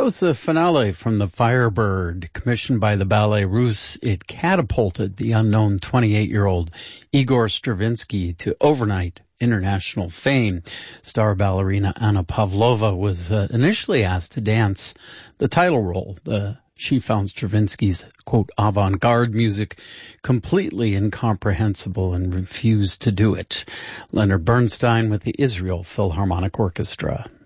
That was the finale from The Firebird, commissioned by the Ballet Russe. It catapulted the unknown 28-year-old Igor Stravinsky to overnight international fame. Star ballerina Anna Pavlova was initially asked to dance the title role. She found Stravinsky's, quote, avant-garde music completely incomprehensible and refused to do it. Leonard Bernstein with the Israel Philharmonic Orchestra.